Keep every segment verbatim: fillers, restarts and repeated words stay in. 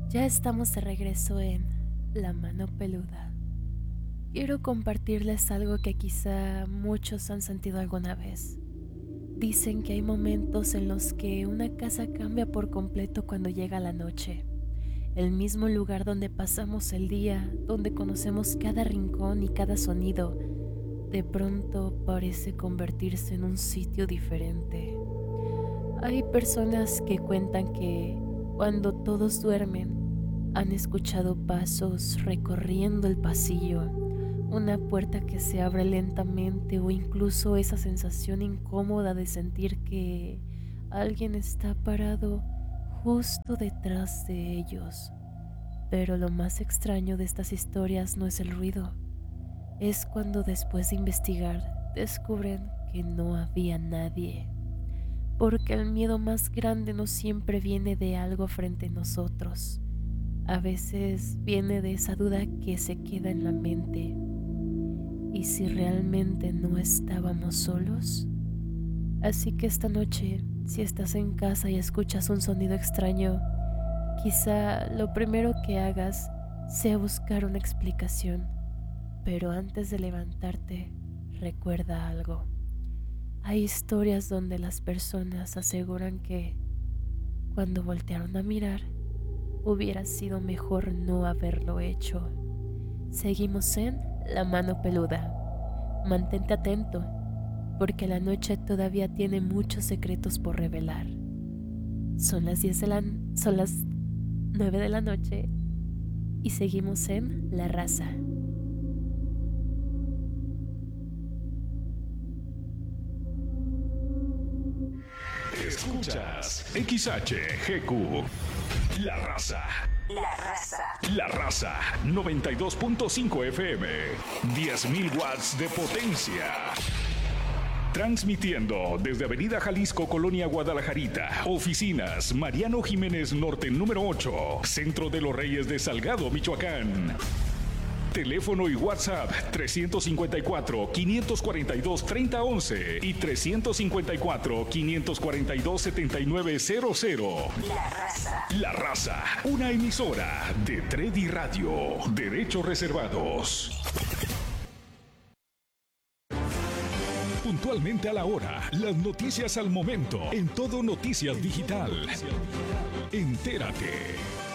Ya estamos de regreso en La Mano Peluda. Quiero compartirles algo que quizá muchos han sentido alguna vez. Dicen que hay momentos en los que una casa cambia por completo cuando llega la noche. El mismo lugar donde pasamos el día, donde conocemos cada rincón y cada sonido, de pronto parece convertirse en un sitio diferente. Hay personas que cuentan que cuando todos duermen, han escuchado pasos recorriendo el pasillo, una puerta que se abre lentamente o incluso esa sensación incómoda de sentir que alguien está parado justo detrás de ellos. Pero lo más extraño de estas historias no es el ruido, es cuando después de investigar descubren que no había nadie. Porque el miedo más grande no siempre viene de algo frente a nosotros. A veces viene de esa duda que se queda en la mente. ¿Y si realmente no estábamos solos? Así que esta noche, si estás en casa y escuchas un sonido extraño, quizá lo primero que hagas sea buscar una explicación. Pero antes de levantarte, recuerda algo. Hay historias donde las personas aseguran que, cuando voltearon a mirar, hubiera sido mejor no haberlo hecho. Seguimos en La Mano Peluda. Mantente atento, porque la noche todavía tiene muchos secretos por revelar. Son las diez de la... son las nueve de la noche y seguimos en La Raza. Escuchas X H G Q, La Raza. La Raza. La Raza, noventa y dos punto cinco F M, diez mil watts de potencia. Transmitiendo desde Avenida Jalisco, Colonia Guadalajarita. Oficinas Mariano Jiménez Norte número ocho, Centro de los Reyes de Salgado, Michoacán. Teléfono y WhatsApp trescientos cincuenta y cuatro, quinientos cuarenta y dos, treinta once y trescientos cincuenta y cuatro, quinientos cuarenta y dos, setenta y nueve cero cero. La Raza. La Raza, una emisora de Tredi Radio. Derechos reservados. Puntualmente a la hora, las noticias al momento, en Todo Noticias Digital. Entérate.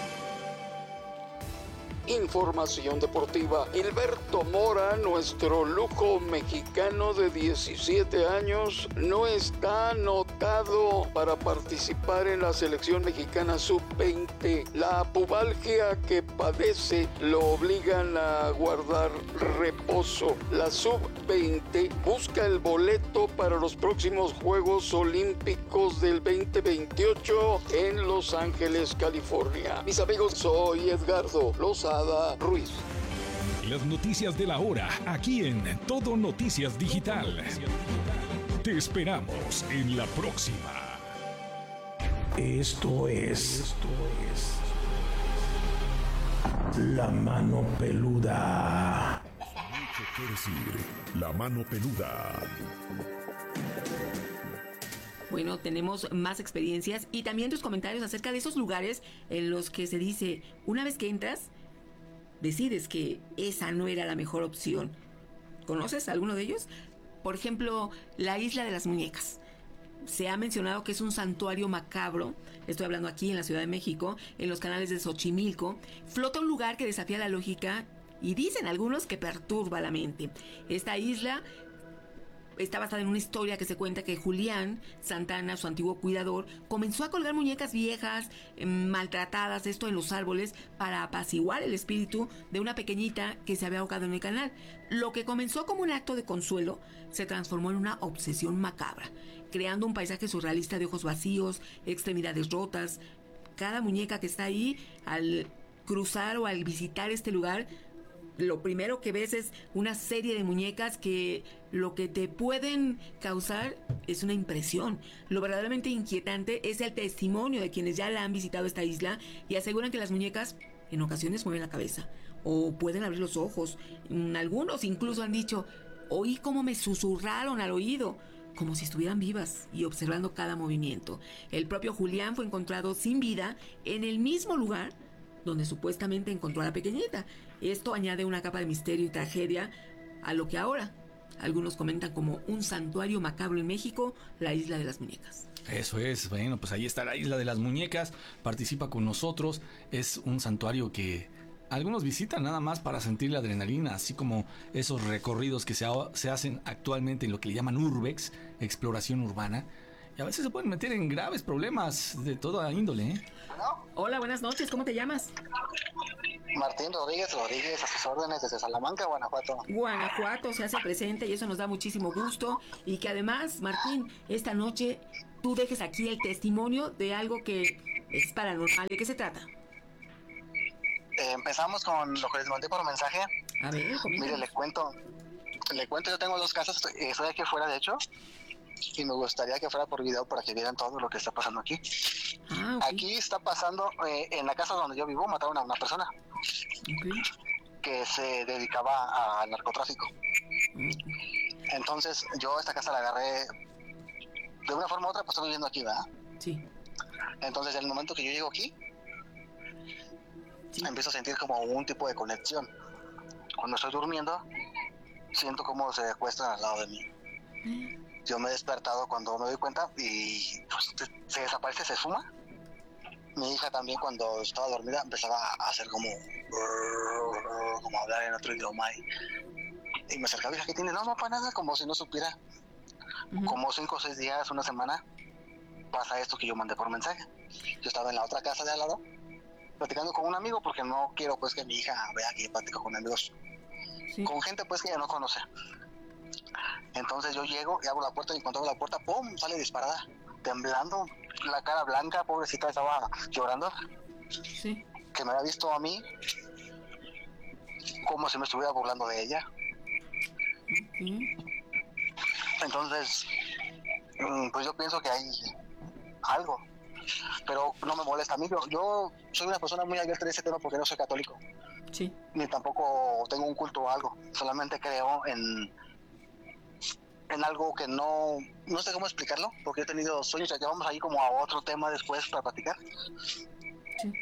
Información deportiva. Hilberto Mora, nuestro lujo mexicano de diecisiete años, no está anotado para participar en la selección mexicana sub veinte. La pubalgia que padece lo obligan a guardar reposo. La sub veinte busca el boleto para los próximos Juegos Olímpicos del veinte veintiocho en Los Ángeles, California. Mis amigos, soy Edgardo Lozada Ruiz. Las noticias de la hora, aquí en Todo Noticias Digital. Te esperamos en la próxima. Esto es, esto es La Mano Peluda. Mucho que decir, La Mano Peluda. Bueno, tenemos más experiencias y también tus comentarios acerca de esos lugares en los que se dice, una vez que entras, decides que esa no era la mejor opción. ¿Conoces alguno de ellos? Por ejemplo, la Isla de las Muñecas. Se ha mencionado que es un santuario macabro, estoy hablando aquí en la Ciudad de México, en los canales de Xochimilco. Flota un lugar que desafía la lógica y dicen algunos que perturba la mente. Esta isla está basada en una historia que se cuenta que Julián Santana, su antiguo cuidador, comenzó a colgar muñecas viejas, eh, maltratadas, esto en los árboles, para apaciguar el espíritu de una pequeñita que se había ahogado en el canal. Lo que comenzó como un acto de consuelo se transformó en una obsesión macabra, creando un paisaje surrealista de ojos vacíos, extremidades rotas. Cada muñeca que está ahí, al cruzar o al visitar este lugar, lo primero que ves es una serie de muñecas que lo que te pueden causar es una impresión. Lo verdaderamente inquietante es el testimonio de quienes ya la han visitado esta isla y aseguran que las muñecas en ocasiones mueven la cabeza o pueden abrir los ojos. Algunos incluso han dicho, oí cómo me susurraron al oído, como si estuvieran vivas y observando cada movimiento. El propio Julián fue encontrado sin vida en el mismo lugar donde supuestamente encontró a la pequeñita. Esto añade una capa de misterio y tragedia a lo que ahora algunos comentan como un santuario macabro en México, la Isla de las Muñecas. Eso es, bueno, pues ahí está la Isla de las Muñecas, participa con nosotros, es un santuario que algunos visitan nada más para sentir la adrenalina, así como esos recorridos que se, ha, se hacen actualmente en lo que le llaman urbex, exploración urbana, y a veces se pueden meter en graves problemas de toda índole, ¿eh? Hola, buenas noches, ¿cómo te llamas? Martín Rodríguez Rodríguez, a sus órdenes desde Salamanca, Guanajuato. Guanajuato se hace presente y eso nos da muchísimo gusto. Y que además, Martín, esta noche tú dejes aquí el testimonio de algo que es paranormal. ¿De qué se trata? Eh, empezamos con lo que les mandé por mensaje. A ver, coméntanos. Mire, le cuento, le cuento, yo tengo dos casas, estoy, estoy aquí afuera de hecho, y me gustaría que fuera por video para que vieran todo lo que está pasando aquí. Ah, okay. Aquí está pasando, eh, en la casa donde yo vivo, mataron a una persona Okay. que se dedicaba al narcotráfico. Mm. Entonces yo esta casa la agarré de una forma u otra, pues estoy viviendo aquí, ¿verdad? Sí. Entonces en el momento que yo llego aquí, Sí. empiezo a sentir como un tipo de conexión. Cuando estoy durmiendo, siento como se acuestan al lado de mí. Yo me he despertado cuando me doy cuenta y pues, se desaparece, se esfuma. Mi hija también, cuando estaba dormida, empezaba a hacer como como hablar en otro idioma y, y me acercaba y dije, ¿qué tiene? No, no, para nada, como si no supiera. Uh-huh. Como cinco o seis días, una semana, pasa esto que yo mandé por mensaje. Yo estaba en la otra casa de al lado platicando con un amigo porque no quiero pues que mi hija vea que yo platico con amigos, Sí. con gente pues que ella no conoce. Entonces yo llego y abro la puerta y cuando abro la puerta, ¡pum!, sale disparada, temblando, la cara blanca, pobrecita, estaba llorando, Sí. que me había visto a mí como si me estuviera burlando de ella. Okay. Entonces, pues yo pienso que hay algo, pero no me molesta a mí. Yo, yo soy una persona muy abierta en ese tema porque no soy católico, Sí. ni tampoco tengo un culto o algo. Solamente creo en, en algo que no, no sé cómo explicarlo, porque he tenido sueños, ya que vamos ahí como a otro tema después para platicar. Sí.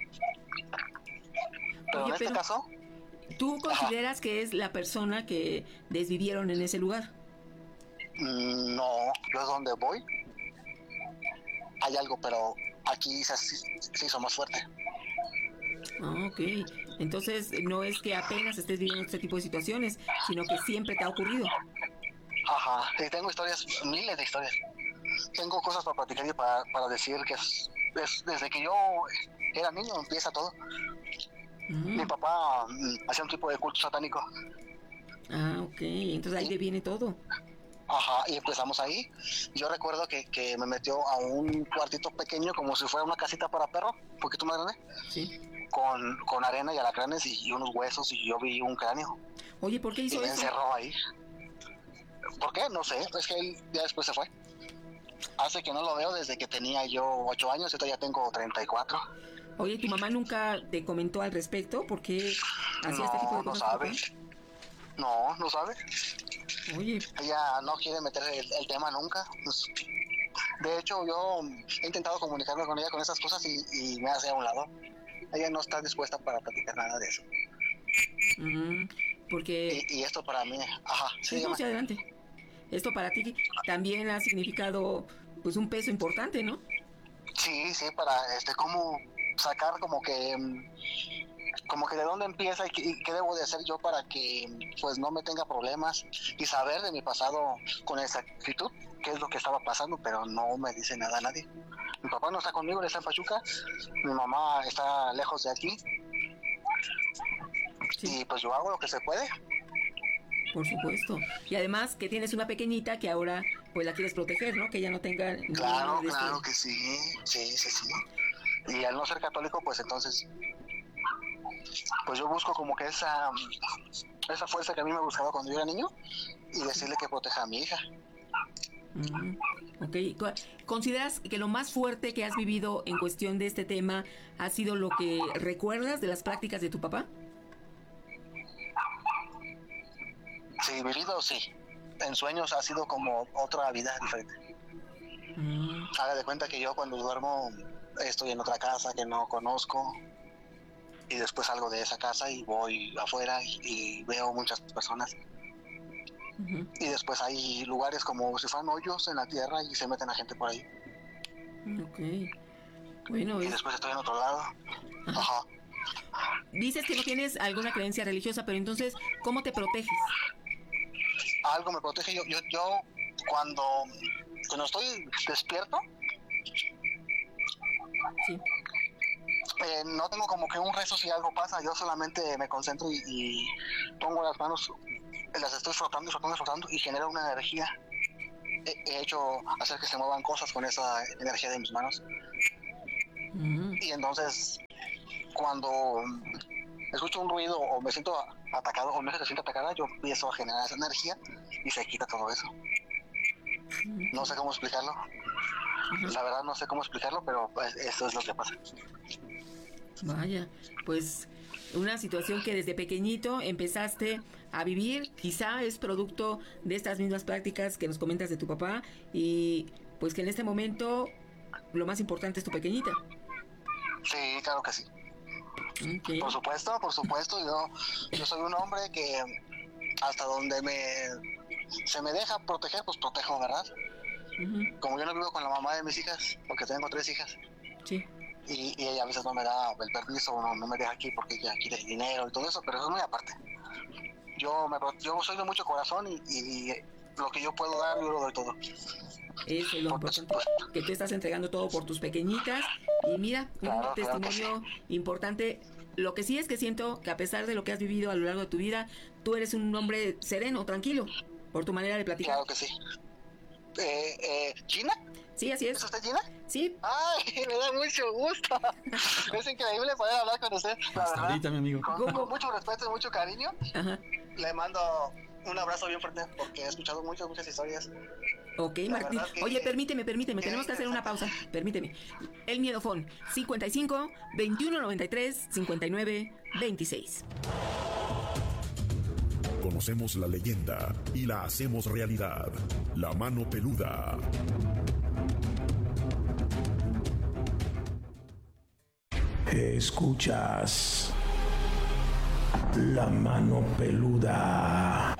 Pero Oye, en este pero- caso, ¿Tú consideras que es la persona que desvivieron en ese lugar? mm, no, yo es donde voy. Hay algo, pero aquí se, se hizo más fuerte. Ah, ok. Entonces, no es que apenas estés viviendo este tipo de situaciones, sino que siempre te ha ocurrido. Ajá, y tengo historias, miles de historias. Tengo cosas para platicar y para, para decir que es, es- desde que yo era niño empieza todo. Mm. Mi papá mm, hacía un tipo de culto satánico. Ah, ok. Entonces ahí te viene todo. Ajá, y empezamos ahí. Yo recuerdo que, que me metió a un cuartito pequeño como si fuera una casita para perro, un poquito más grande, Sí. con, con arena y alacranes y, y unos huesos, y yo vi un cráneo Oye, ¿por qué y hizo me eso? encerró ahí. ¿Por qué? No sé, es que él ya después se fue. Hace que no lo veo desde que tenía yo ocho años, ahorita ya tengo treinta y cuatro. Oye, ¿tu mamá nunca te comentó al respecto? ¿Por qué hacía este tipo No, de no cosas? tu sabe. papá? No, no sabe. Oye, Ella no quiere meter el, el tema nunca. Pues, de hecho, yo he intentado comunicarme con ella con esas cosas y, y me hace a un lado. Ella no está dispuesta para platicar nada de eso. mm, porque... Y, y esto para mí, ajá, sí, Sí, no, dígame. sí, adelante. Esto para ti también ha significado pues un peso importante, ¿no? Sí, sí, para este, cómo sacar como que, mm, como que de dónde empieza y qué, y qué debo de hacer yo para que pues no me tenga problemas y saber de mi pasado con exactitud qué es lo que estaba pasando, pero no me dice nada a nadie. Mi papá no está conmigo, él está en Pachuca, mi mamá está lejos de aquí Sí, y pues yo hago lo que se puede. por supuesto. Y además que tienes una pequeñita que ahora pues la quieres proteger, ¿no? Que ella no tenga... Claro, ningún claro descuido. que sí, sí, sí, sí. Y al no ser católico, pues entonces, pues yo busco como que esa, esa fuerza que a mí me buscaba cuando yo era niño y decirle que proteja a mi hija. Mm, ok. Co- ¿Consideras que lo más fuerte que has vivido en cuestión de este tema ha sido lo que recuerdas de las prácticas de tu papá? Sí, vivido, sí. En sueños ha sido como otra vida diferente. Mm, Haga de cuenta que yo cuando duermo estoy en otra casa que no conozco. y después salgo de esa casa y voy afuera y, y veo muchas personas. Uh-huh. Y después hay lugares como si fueran hoyos en la tierra y se meten a gente por ahí. Ok. Bueno, y es... después estoy en otro lado. Ajá. Ajá. Dices que no tienes alguna creencia religiosa, pero entonces, ¿cómo te proteges? Algo me protege. Yo, yo, yo cuando, cuando estoy despierto, sí. eh, no tengo como que un rezo si algo pasa. Yo solamente me concentro y, y pongo las manos, las estoy frotando y frotando y frotando y genero una energía. He, he hecho hacer que se muevan cosas con esa energía de mis manos. Mm. Y entonces, cuando escucho un ruido o me siento atacado o me siento atacada, yo empiezo a generar esa energía y se quita todo eso. No sé cómo explicarlo. La verdad no sé cómo explicarlo, pero pues, eso es lo que pasa. Vaya, pues una situación que desde pequeñito empezaste a vivir, quizá es producto de estas mismas prácticas que nos comentas de tu papá, y pues que en este momento lo más importante es tu pequeñita. Sí, claro que sí. Okay. Por supuesto, por supuesto, yo, yo soy un hombre que hasta donde me se me deja proteger, pues protejo, ¿verdad? Uh-huh. Como yo no vivo con la mamá de mis hijas, porque tengo tres hijas. Sí. Y, y ella a veces no me da el permiso, no, no me deja aquí porque ella quiere dinero y todo eso, pero eso es muy aparte. Yo me yo soy de mucho corazón y, y lo que yo puedo dar, yo lo doy todo. Eso es lo porque, importante, pues, que tú estás entregando todo por tus pequeñitas. Y mira, claro, un testimonio claro sí. importante. Lo que sí es que siento que a pesar de lo que has vivido a lo largo de tu vida, tú eres un hombre sereno, tranquilo, por tu manera de platicar. Claro que sí. Eh, eh, ¿Gina? Sí, así es. ¿Es usted Gina? Sí. Ay, me da mucho gusto. Es increíble poder hablar con usted. La Hasta verdad, ahorita, mi amigo. Con, con mucho respeto y mucho cariño. Ajá. Le mando un abrazo bien fuerte porque he escuchado muchas, muchas historias. Ok, la Martín. Que, Oye, permíteme, permíteme, tenemos que hacer una pausa. Permíteme. El Miedofón, cincuenta y cinco, veintiuno noventa y tres, cincuenta y nueve, veintiséis. Conocemos la leyenda y la hacemos realidad. La mano peluda. Escuchas La Mano Peluda.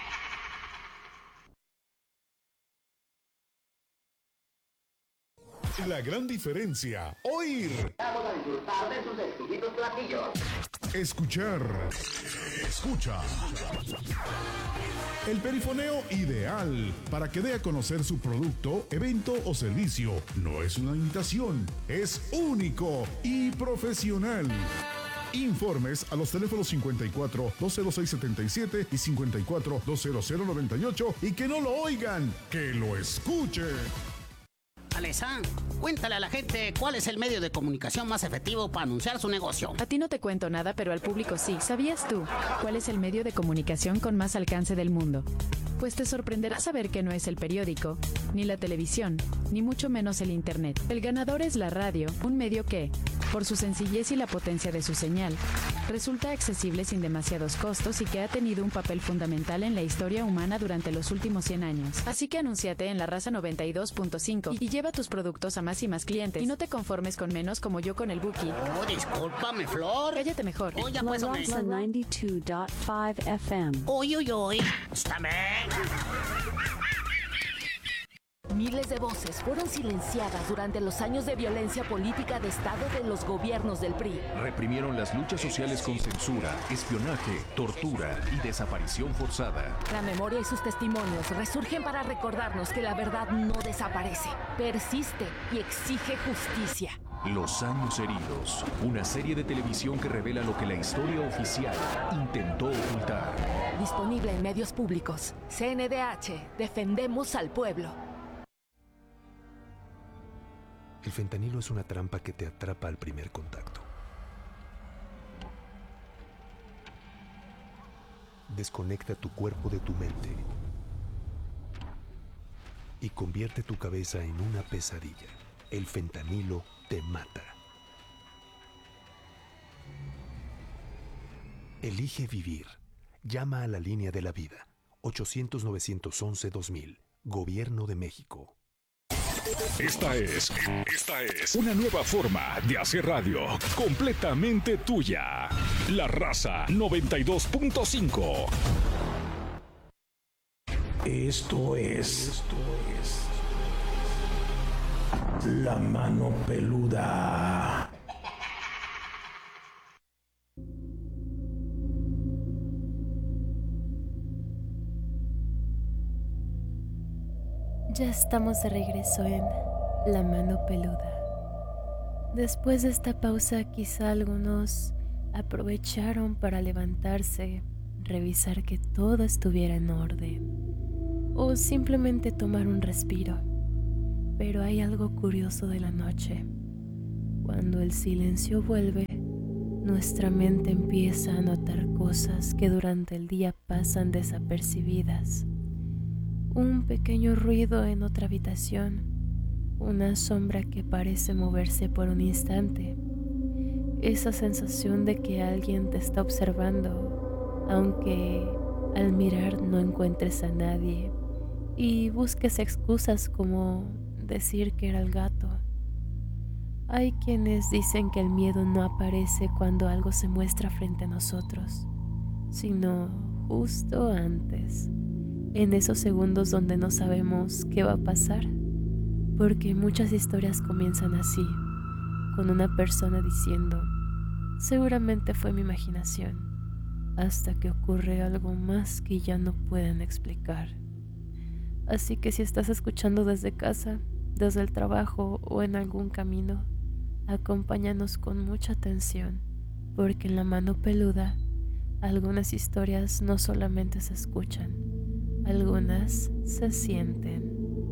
La gran diferencia, oír. Vamos a disfrutar de sus exquisitos platillos. Escuchar. Escucha. El perifoneo ideal para que dé a conocer su producto, evento o servicio. No es una imitación, es único y profesional. Informes a los teléfonos cincuenta y cuatro, dos cero seis, setenta y siete y cincuenta y cuatro, dos cero cero, noventa y ocho y que no lo oigan, que lo escuchen. Alessa, cuéntale a la gente cuál es el medio de comunicación más efectivo para anunciar su negocio. A ti no te cuento nada, pero al público sí. ¿Sabías tú cuál es el medio de comunicación con más alcance del mundo? Pues te sorprenderá saber que no es el periódico, ni la televisión, ni mucho menos el internet. El ganador es la radio, un medio que, por su sencillez y la potencia de su señal, resulta accesible sin demasiados costos y que ha tenido un papel fundamental en la historia humana durante los últimos cien años. Así que anúnciate en La Raza noventa y dos punto cinco y lleva tus productos a más y más clientes. Y no te conformes con menos como yo con el Buki. Oh, discúlpame, Flor. Cállate mejor. Oh, ya pues, La Raza noventa y dos punto cinco F M. Uy, uy, uy. Estáme. Miles de voces fueron silenciadas durante los años de violencia política de Estado de los gobiernos del P R I. Reprimieron las luchas sociales con censura, espionaje, tortura y desaparición forzada. La memoria y sus testimonios resurgen para recordarnos que la verdad no desaparece, persiste y exige justicia. Los años heridos, una serie de televisión que revela lo que la historia oficial intentó ocultar. Disponible en medios públicos. C N D H, defendemos al pueblo. El fentanilo es una trampa que te atrapa al primer contacto. Desconecta tu cuerpo de tu mente y convierte tu cabeza en una pesadilla. El fentanilo te mata. Elige vivir. Llama a la línea de la vida. ochocientos, novecientos once, dos mil. Gobierno de México. Esta es, esta es una nueva forma de hacer radio completamente tuya. La Raza noventa y dos punto cinco. Esto es, esto es La Mano Peluda. Ya estamos de regreso en La Mano Peluda. Después de esta pausa, quizá algunos aprovecharon para levantarse, revisar que todo estuviera en orden, o simplemente tomar un respiro. Pero hay algo curioso de la noche. Cuando el silencio vuelve, nuestra mente empieza a notar cosas que durante el día pasan desapercibidas. Un pequeño ruido en otra habitación, una sombra que parece moverse por un instante, esa sensación de que alguien te está observando, aunque al mirar no encuentres a nadie y busques excusas como decir que era el gato. Hay quienes dicen que el miedo no aparece cuando algo se muestra frente a nosotros, sino justo antes. En esos segundos donde no sabemos qué va a pasar, porque muchas historias comienzan así, con una persona diciendo, seguramente fue mi imaginación, hasta que ocurre algo más que ya no pueden explicar. Así que si estás escuchando desde casa, desde el trabajo o en algún camino, acompáñanos con mucha atención, porque en La Mano Peluda, algunas historias no solamente se escuchan, algunas se sienten.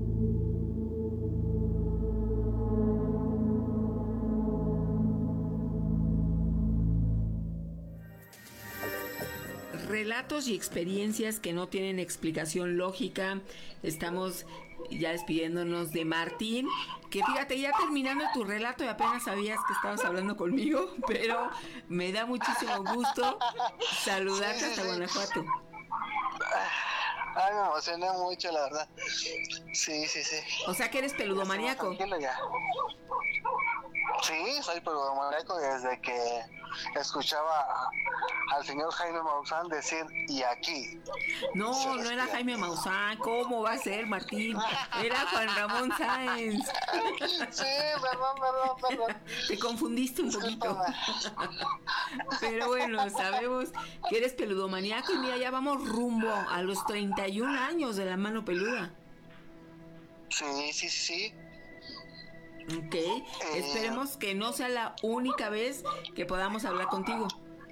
Relatos y experiencias que no tienen explicación lógica. Estamos ya despidiéndonos de Martín, que fíjate, ya terminando tu relato y apenas sabías que estabas hablando conmigo, pero me da muchísimo gusto saludarte hasta Guanajuato. Ay, me emocioné mucho, la verdad. Sí, sí, sí. O sea que eres peludomaníaco. Sí, soy peludomaníaco desde que escuchaba a, al señor Jaime Maussan decir, y aquí. No, no era Jaime Maussan. ¿Cómo va a ser, Martín? Era Juan Ramón Sáenz. Sí, perdón, perdón, perdón. Te confundiste un poquito. Pero bueno, sabemos que eres peludomaníaco y mira, ya vamos rumbo a los treinta y un años de La Mano Peluda. Sí, sí, sí. Ok, eh, esperemos que no sea la única vez que podamos hablar contigo.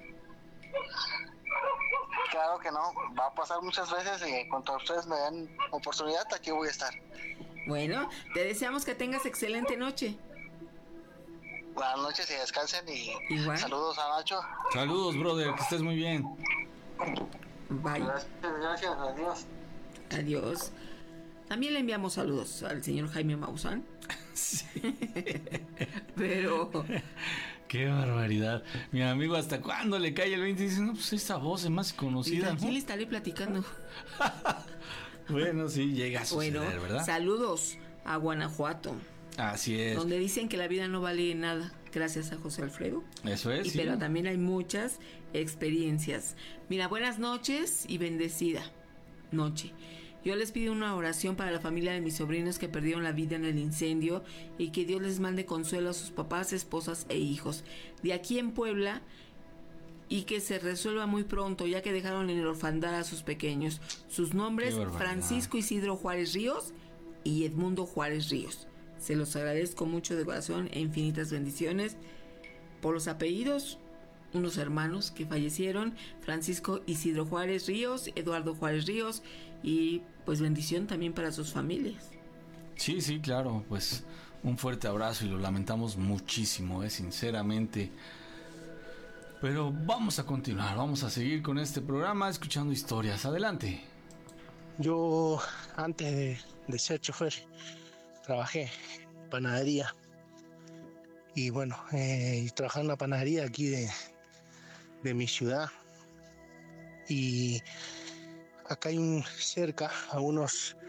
Claro que no, va a pasar muchas veces y cuando ustedes me den oportunidad, aquí voy a estar. Bueno, te deseamos que tengas excelente noche. Buenas noches y descansen y igual. Saludos a Nacho. Saludos, brother, que estés muy bien. Bye. Gracias, gracias, adiós. Adiós. También le enviamos saludos al señor Jaime Maussan. Sí. Pero... Qué barbaridad. Mi amigo, ¿hasta cuándo le cae el veinte? Dice, no, pues esa voz es más conocida, ¿no? Sí, le estaré platicando. Bueno, sí, llega a suceder, bueno, ¿verdad? Saludos a Guanajuato. Así es. Donde dicen que la vida no vale nada, gracias a José Alfredo. Eso es, y, sí. Pero también hay muchas experiencias. Mira, buenas noches y bendecida noche. Yo les pido una oración para la familia de mis sobrinos que perdieron la vida en el incendio y que Dios les mande consuelo a sus papás, esposas e hijos. De aquí en Puebla, y que se resuelva muy pronto, ya que dejaron en el orfandad a sus pequeños. Sus nombres, Francisco Isidro Juárez Ríos y Edmundo Juárez Ríos. Se los agradezco mucho de corazón e infinitas bendiciones. Por los apellidos, unos hermanos que fallecieron, Francisco Isidro Juárez Ríos, Eduardo Juárez Ríos, y pues bendición también para sus familias. Sí, sí, claro, pues un fuerte abrazo y lo lamentamos muchísimo, eh, sinceramente. Pero vamos a continuar, vamos a seguir con este programa escuchando historias. Adelante. Yo, antes de, de ser chofer, trabajé en panadería. Y bueno, eh, trabajaba en la panadería aquí de, de mi ciudad. Y acá hay un cerca, a unos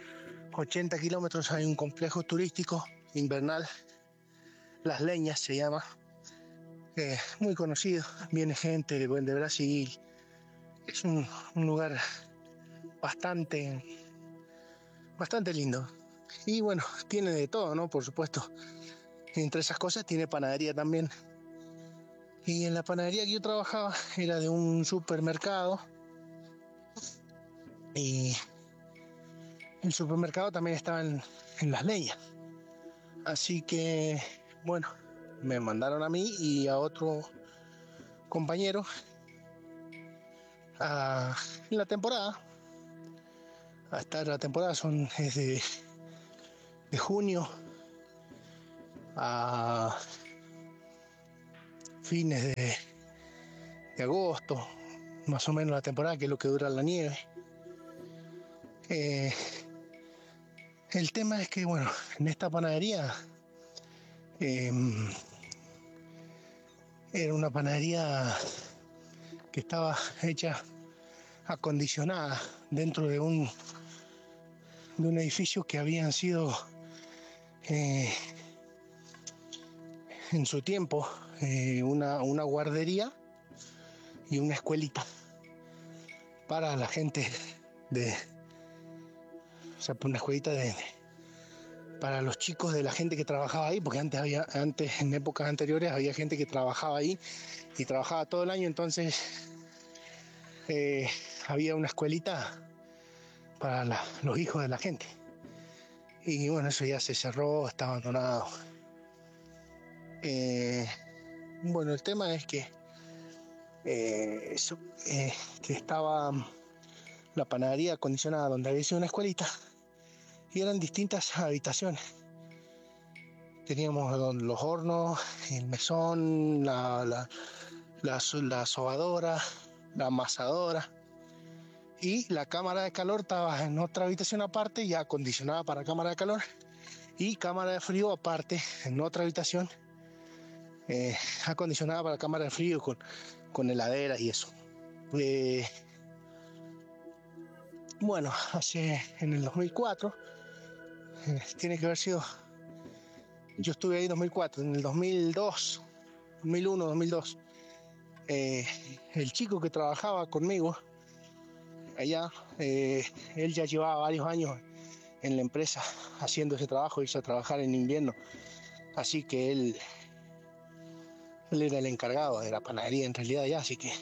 ochenta kilómetros hay un complejo turístico invernal, Las Leñas se llama, eh, muy conocido, viene gente de, de Brasil, es un, un lugar bastante, bastante lindo. Y bueno, tiene de todo, ¿no? Por supuesto. Entre esas cosas tiene panadería también. Y en la panadería que yo trabajaba era de un supermercado. Y el supermercado también estaba en, en Las Leñas. Así que, bueno, me mandaron a mí y a otro compañero a, en la temporada. Hasta la temporada son es de, de junio a fines de, de agosto, más o menos la temporada, que es lo que dura la nieve. Eh, el tema es que, bueno, en esta panadería eh, era una panadería que estaba hecha acondicionada dentro de un de un edificio que habían sido eh, en su tiempo eh, una, una guardería y una escuelita para la gente de, o sea, una escuelita de, para los chicos de la gente que trabajaba ahí, porque antes había, antes en épocas anteriores había gente que trabajaba ahí y trabajaba todo el año, entonces eh, había una escuelita para la, los hijos de la gente. Y bueno, eso ya se cerró, está abandonado. Eh, bueno, el tema es que, eh, eso, eh, que estaba la panadería acondicionada donde había sido una escuelita y eran distintas habitaciones. Teníamos los hornos, el mesón, la, la, la, la sobadora, la amasadora. Y la cámara de calor estaba en otra habitación aparte, ya acondicionada para cámara de calor. Y cámara de frío aparte, en otra habitación, eh, acondicionada para cámara de frío con, con heladera y eso. Eh, bueno, hace en el dos mil cuatro, eh, tiene que haber sido, yo estuve ahí en dos mil cuatro, en el dos mil dos, dos mil uno, dos mil dos, eh, el chico que trabajaba conmigo allá, eh, él ya llevaba varios años en la empresa haciendo ese trabajo, hizo trabajar en invierno, así que él, él era el encargado de la panadería en realidad ya, así que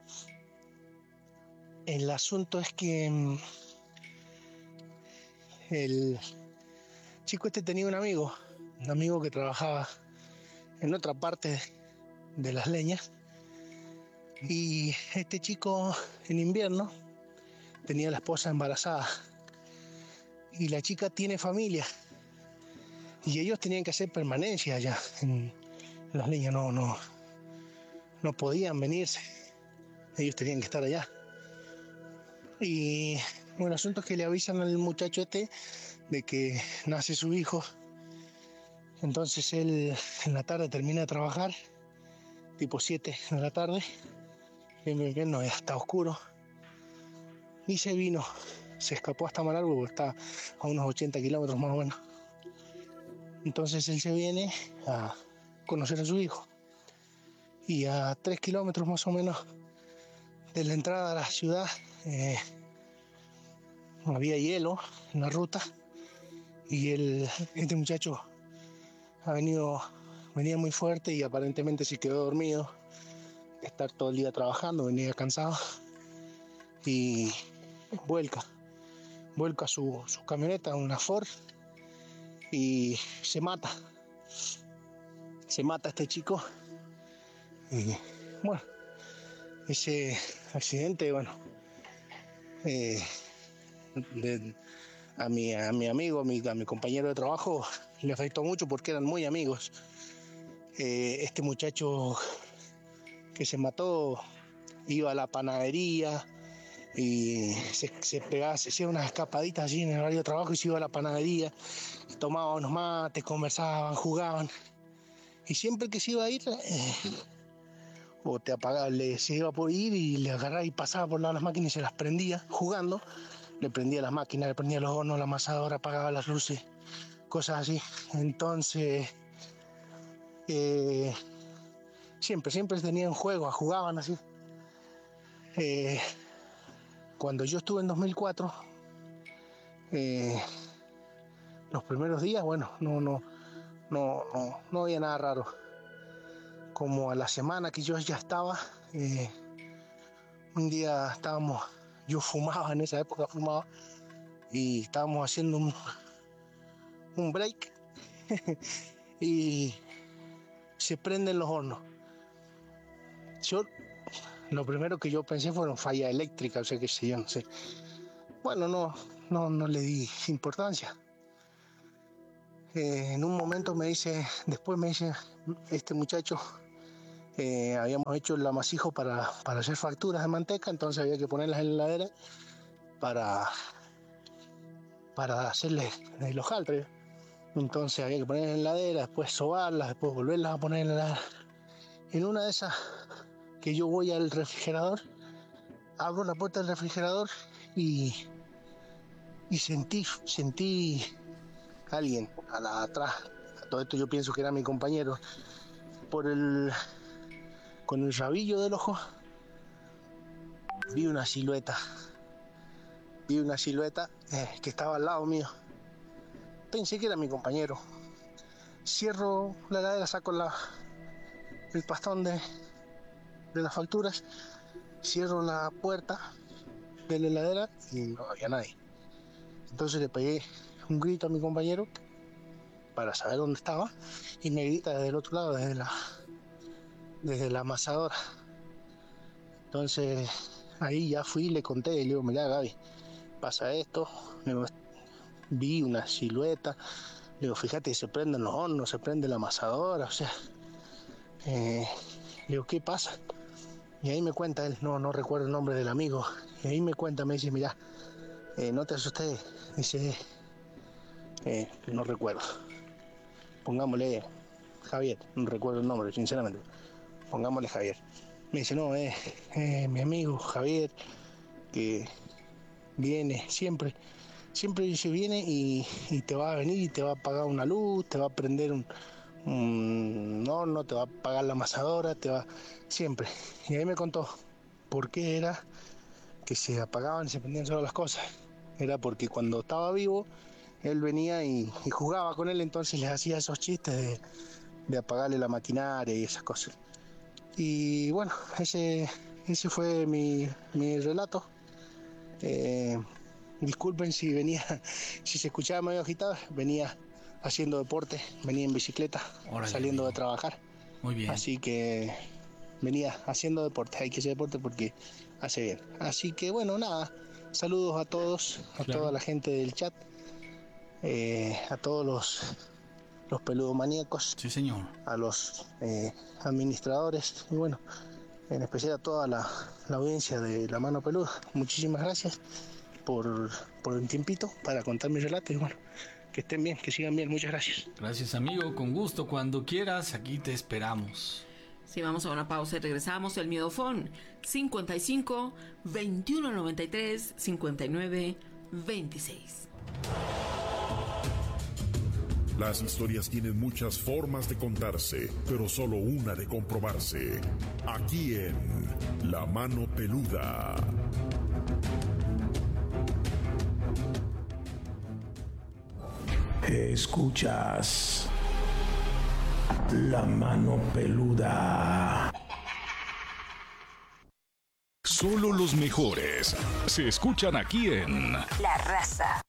el asunto es que mmm, el chico este tenía un amigo, un amigo que trabajaba en otra parte de Las Leñas, y este chico en invierno tenía la esposa embarazada y la chica tiene familia y ellos tenían que hacer permanencia allá en Las Leñas, no, no, no podían venirse, ellos tenían que estar allá. Y bueno, el asunto es que le avisan al muchacho este de que nace su hijo, entonces él en la tarde termina de trabajar, tipo siete de la tarde, bien, bien, bien, no, ya está oscuro. Y se vino, se escapó hasta Malargüe, porque está a unos ochenta kilómetros más o menos. Entonces él se viene a conocer a su hijo. Y a tres kilómetros más o menos de la entrada a la ciudad, eh, había hielo en la ruta. Y el, este muchacho ha venido, venía muy fuerte y aparentemente se quedó dormido. De estar todo el día trabajando, venía cansado. Y vuelca, vuelca su, su camioneta, una Ford, y se mata, se mata este chico. Y bueno, ese accidente, bueno, eh, de, a, mi, a mi amigo, a mi, a mi compañero de trabajo, le afectó mucho porque eran muy amigos. Eh, este muchacho que se mató iba a la panadería, y se, se pegaba, se hacía unas escapaditas allí en el horario de trabajo y se iba a la panadería, tomaban unos mates, conversaban, jugaban, y siempre que se iba a ir, eh, o te apagaba, le, se iba por ir y le agarraba y pasaba por las máquinas y se las prendía jugando, le prendía las máquinas, le prendía los hornos, la amasadora, apagaba las luces, cosas así. Entonces, eh, siempre, siempre tenían juegos, jugaban así. Eh, cuando yo estuve en dos mil cuatro, eh, los primeros días, bueno, no, no, no, no, no había nada raro. Como a la semana que yo ya estaba, eh, un día estábamos, yo fumaba, en esa época fumaba, y estábamos haciendo un, un break y se prenden los hornos. Yo, lo primero que yo pensé fueron falla eléctrica, o sea, qué sé yo, no sé. Bueno, no, no, no le di importancia. Eh, en un momento me dice, después me dice este muchacho, eh, habíamos hecho el amasijo para, para hacer facturas de manteca, entonces había que ponerlas en la heladera para, para hacerle el hojaldre. Entonces había que ponerlas en la heladera, después sobarlas, después volverlas a poner en la heladera. En una de esas que yo voy al refrigerador, abro la puerta del refrigerador y, y sentí, sentí a alguien a la, atrás. Todo esto yo pienso que era mi compañero. Por el, con el rabillo del ojo, vi una silueta. Vi una silueta eh, que estaba al lado mío. Pensé que era mi compañero. Cierro la heladera, saco la, el pastón de, de las facturas, cierro la puerta de la heladera y no había nadie. Entonces le pegué un grito a mi compañero para saber dónde estaba y me grita desde el otro lado, desde la, desde la amasadora. Entonces ahí ya fui y le conté, y le digo, mirá Gaby, pasa esto, le digo, vi una silueta, le digo, fíjate, se prenden los hornos, se prende la amasadora, o sea, eh, le digo, ¿qué pasa? Y ahí me cuenta él, no, no recuerdo el nombre del amigo, y ahí me cuenta, me dice, mirá, eh, no te asustes, dice, eh, no recuerdo, pongámosle Javier, no recuerdo el nombre, sinceramente, pongámosle Javier. Me dice, no, es eh, eh, mi amigo Javier, que viene siempre, siempre dice, viene y, y te va a venir y te va a apagar una luz, te va a prender un, un horno, te va a apagar la amasadora, te va, siempre. Y ahí me contó por qué era que se apagaban y se prendían solo las cosas. Era porque cuando estaba vivo, él venía y, y jugaba con él, entonces les hacía esos chistes de, de apagarle la maquinaria y esas cosas. Y bueno, ese, ese fue mi, mi relato. Eh, disculpen si venía, si se escuchaba medio agitado, venía haciendo deporte, venía en bicicleta, Órale, saliendo amigo. de trabajar. Muy bien. Así que venía haciendo deporte, hay que hacer deporte porque hace bien. Así que bueno, nada, saludos a todos, a claro. toda la gente del chat, eh, a todos los, los peludomaníacos, sí, señor. a los eh, administradores y bueno, en especial a toda la, la audiencia de La Mano Peluda. Muchísimas gracias por, por un tiempito para contar mi relato y bueno, que estén bien, que sigan bien. Muchas gracias. Gracias, amigo, con gusto, cuando quieras, aquí te esperamos. Sí, vamos a una pausa y regresamos. El Miedofón cincuenta y cinco, veintiuno noventa y tres, cincuenta y nueve, veintiséis. Las historias tienen muchas formas de contarse, pero solo una de comprobarse. Aquí en La Mano Peluda. Escuchas La Mano Peluda. Solo los mejores se escuchan aquí en La Raza.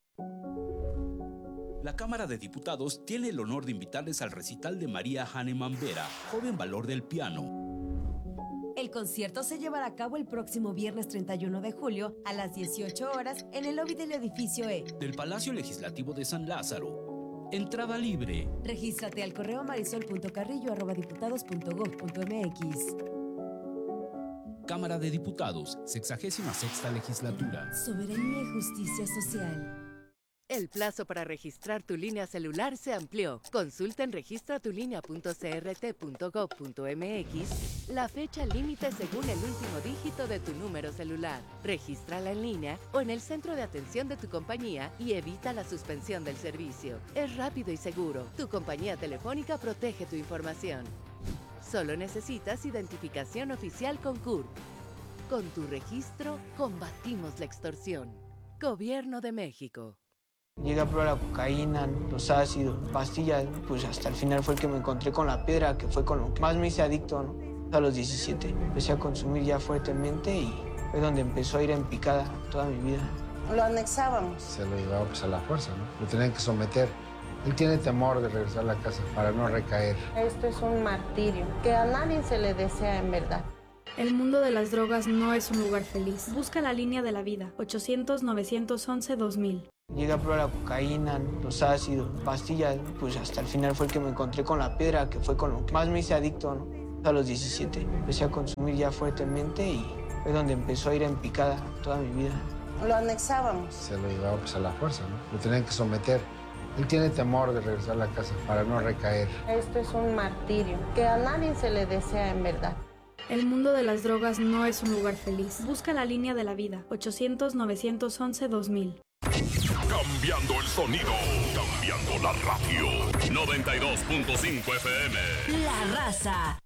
La Cámara de Diputados tiene el honor de invitarles al recital de María Hahnemann Vera, joven valor del piano. El concierto se llevará a cabo el próximo viernes treinta y uno de julio a las dieciocho horas en el lobby del edificio E del Palacio Legislativo de San Lázaro. Entrada libre. Regístrate al correo marisol punto carrillo arroba diputados punto gob punto mx. Cámara de Diputados, sexagésima sexta legislatura. Soberanía y justicia social. El plazo para registrar tu línea celular se amplió. Consulta en registra tu línea punto c r t punto gov punto m x la fecha límite según el último dígito de tu número celular. Regístrala en línea o en el centro de atención de tu compañía y evita la suspensión del servicio. Es rápido y seguro. Tu compañía telefónica protege tu información. Solo necesitas identificación oficial con C U R P. Con tu registro, combatimos la extorsión. Gobierno de México. Llegué a probar la cocaína, los ácidos, pastillas, pues hasta el final fue el que me encontré con la piedra, que fue con lo que más me hice adicto, ¿no? A los diecisiete empecé a consumir ya fuertemente y fue donde empezó a ir en picada toda mi vida. Lo anexábamos. Se lo llevaba pues a la fuerza, ¿no? Lo tenían que someter. Él tiene temor de regresar a la casa para no recaer. Esto es un martirio que a nadie se le desea en verdad. El mundo de las drogas no es un lugar feliz. Busca la línea de la vida, ochocientos, novecientos once, dos mil. Llegué a probar la cocaína, los ácidos, pastillas, pues hasta el final fue el que me encontré con la piedra, que fue con lo que más me hice adicto, ¿no? A los diecisiete empecé a consumir ya fuertemente y fue donde empezó a ir en picada toda mi vida. Lo anexábamos. Se lo llevaba pues a la fuerza, ¿no? Lo tenían que someter. Él tiene temor de regresar a la casa para no recaer. Esto es un martirio que a nadie se le desea en verdad. El mundo de las drogas no es un lugar feliz. Busca la línea de la vida, ochocientos, novecientos once, dos mil. Cambiando el sonido, cambiando la radio. noventa y dos punto cinco F M. La Raza.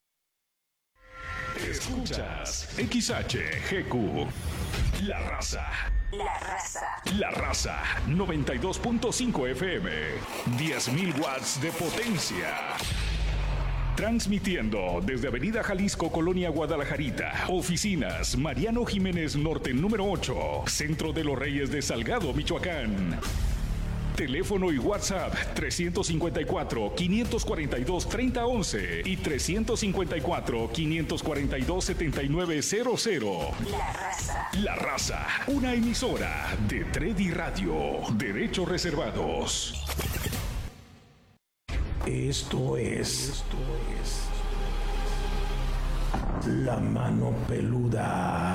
Escuchas X H G Q. La Raza. La Raza. La Raza, noventa y dos punto cinco F M. diez mil watts de potencia. Transmitiendo desde Avenida Jalisco, Colonia Guadalajarita. Oficinas Mariano Jiménez Norte número ocho. Centro de los Reyes de Salgado, Michoacán. Teléfono y WhatsApp trescientos cincuenta y cuatro, quinientos cuarenta y dos, treinta once y trescientos cincuenta y cuatro, quinientos cuarenta y dos, setenta y nueve cero cero. La Raza. La Raza, una emisora de Tredi Radio. Derechos reservados. Esto es, esto es La Mano Peluda.